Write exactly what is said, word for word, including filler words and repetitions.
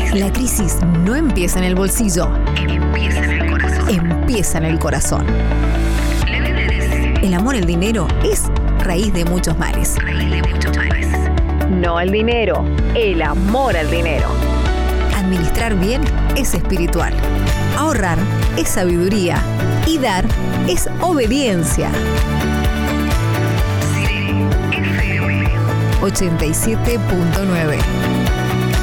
La crisis no empieza en el bolsillo, Empieza en el corazón. empieza en el corazón. La Biblia dice, El amor al dinero es raíz de muchos males. raíz de muchos males. No al dinero, el amor al dinero. Administrar bien es espiritual. Ahorrar es sabiduría. Y dar es obediencia. Cire F M. ochenta y siete punto nueve